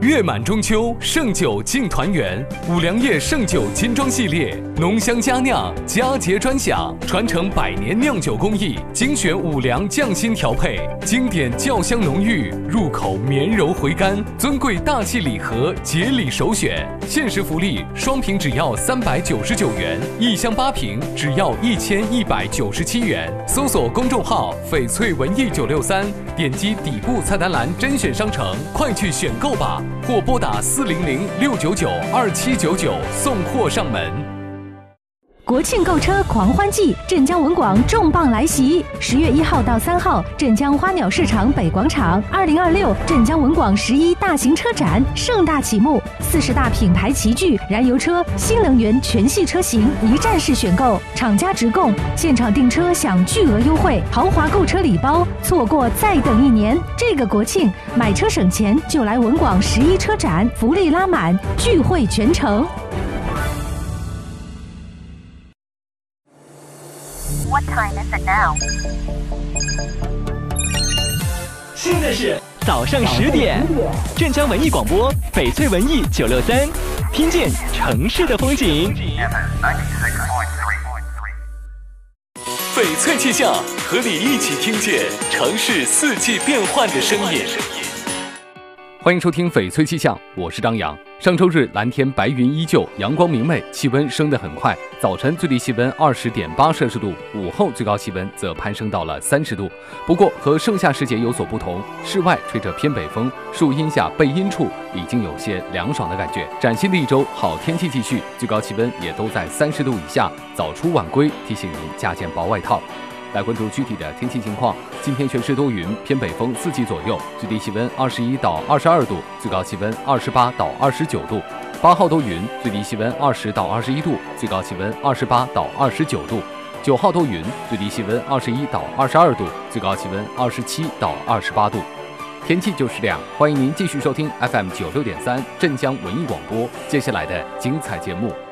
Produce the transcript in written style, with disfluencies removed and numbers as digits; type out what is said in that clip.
月满中秋，盛酒敬团圆。五粮液盛酒金装系列，浓香佳酿，佳节专享，传承100年酿酒工艺，精选五粮匠心调配，经典酵香浓郁，入口绵柔回甘。尊贵大气礼盒，节礼首选。限时福利，双瓶只要399元，一箱8瓶只要1197元。搜索公众号“翡翠文艺963”，点击底部菜单栏甄选商城，快去选购吧！或拨打400-699-2799送货上门。 国庆购车狂欢季，镇江文广重磅来袭！10月1号到3号，镇江花鸟市场北广场，2026镇江文广11大型车展盛大启幕，40大品牌齐聚，燃油车、新能源全系车型一站式选购，厂家直供，现场订车享巨额优惠，豪华购车礼包，错过再等1年。这个国庆买车省钱就来文广11车展，福利拉满，聚会全城。 What time is it now? 现在是早上10点，镇江文艺广播，翡翠文艺963，听见城市的风景。 翡翠气象，和你一起听见城市4季变换的声音。欢迎收听翡翠气象，我是张扬。上周日蓝天白云依旧，阳光明媚，气温升得很快。早晨最低气温20.8摄氏度，午后最高气温则攀升到了30度。不过和盛夏时节有所不同，室外吹着偏北风，树荫下背阴处已经有些凉爽的感觉。崭新的一周，好天气继续，最高气温也都在30度以下，早出晚归，提醒您加件薄外套。来关注具体的天气情况。今天全市多云，偏北风4级左右，最低气温21到22度，最高气温28到29度。8号多云，最低气温20到21度，最高气温28到29度。9号多云，最低气温21到22度，最高气温27到28度。天气就是这样，欢迎您继续收听 FM96.3镇江文艺广播接下来的精彩节目。